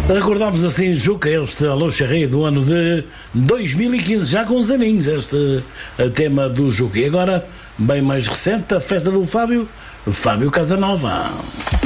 Recordamos assim, Juca, este Alô Charré do ano de 2015, já com uns aninhos, este tema do Juca. E agora, bem mais recente, a festa do Fábio Casanova.